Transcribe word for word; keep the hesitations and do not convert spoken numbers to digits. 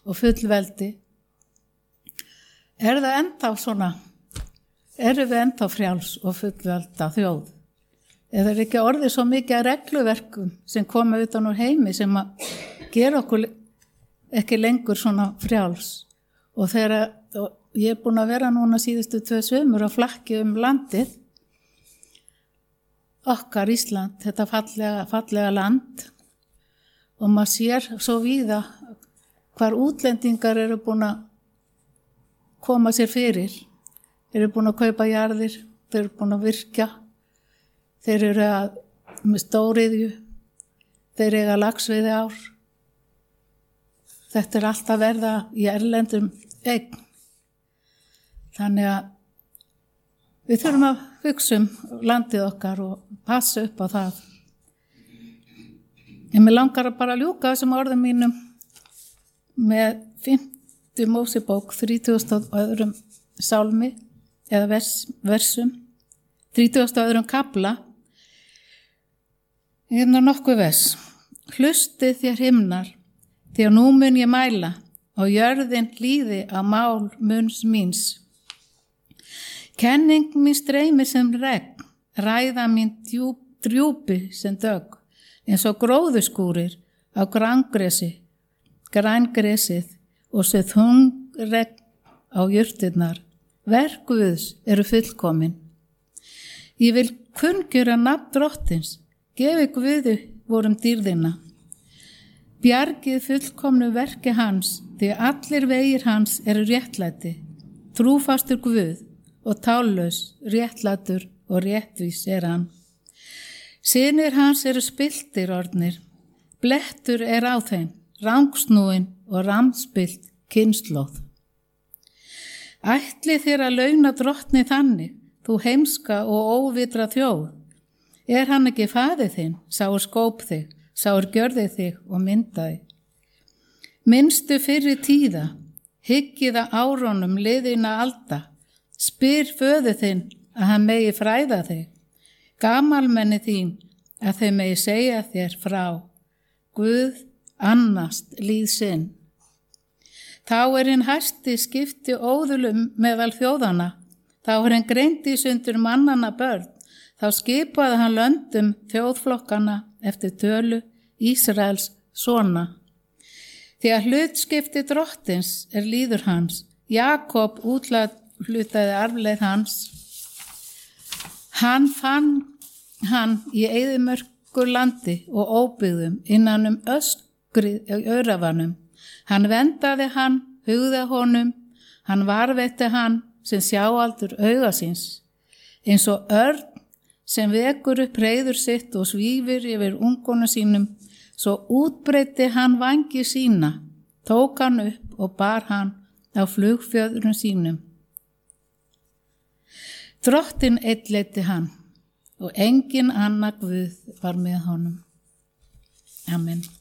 og fullveldi. Er það ennþá svona, erum við ennþá frjáls og fullvelda þjóð? Eða er ekki orðið svo mikið að regluverkum sem koma utan úr heimi sem að gera okkur ekki lengur svona frjáls? Og þegar og ég er búin að vera núna síðustu tvö sumur að flakki um landið, okkar Ísland, þetta fallega, fallega land, og maður sér svo víða hvar útlendingar eru búin að koma sér fyrir, eru búin að kaupa jarðir, þeir eru búin að virkja, þeir eru að, með stóriðju, þeir eiga laxveiði ár. Þetta er alltaf verða í erlendum eign. Þannig að við þurfum að hugsa um landið okkar og passa upp á það. En mér langar að bara ljúka þessum orðum mínum með fimmtu Mósebók, þrítugasta og öðrum sálmi, eða vers, versum, þrítugasta og öðrum kafla. Hérna nokkuð vers. Hlustið þér himnar, því að nú mun ég mæla, og jörðin hlýði á mál munns míns. Kenning mín streymi sem regn, ræða mín djúp, drjúpi sem dögg, eins og gróðuskúrir á grængresi, grængresið og sem þungregn á jurtirnar. Verk Guðs eru fullkomin. Ég vil kunngjöra nafn Drottins, gefi Guði vorum dýrðina. Bjargið fullkomnu verki hans, því allir vegir hans eru réttlæti, trúfastur Guð og tállaus, réttlátur og réttvís er hann. Synir hans eru spilltir orðnir, blettur er á þeim, rangsnúin og ramspilt kynslóð. Ætli þér að launa Drottni þannig, þú heimska og óvitra þjóð. Er hann ekki faðir þinn, sá er skóp þig, sá er gjörði þig og myndaði. Minnstu fyrri tíða, hyggiða árónum liðina alda, spyr föður þinn að hann megi fræða þig, gamalmenni þín að þeir megi segja þér frá, Guð annast líð sinn. Þá er hinn hæsti skipti óðulum meðal þjóðana, þá er hinn greindi sundur mannana börn, þá skipaði hann löndum þjóðflokkana eftir tölu Ísraels sona. Því að hlutskipti Drottins er líður hans, Jakob útlæð hlutaði arfleið hans. Hann fann hann í eyðimörkur landi og óbyggðum innan um öskrið örafanum. Hann vendaði hann, hugða honum, hann varvetti hann sem sjáaldur auga síns. Eins og örn sem vekur upp reiður sitt og svífir yfir ungonu sínum, svo útbreiddi hann vangi sína, tók hann upp og bar hann á flugfjöðrum sínum. Drottinn einn leiddi hann og engin annar Guð var með honum. Amen.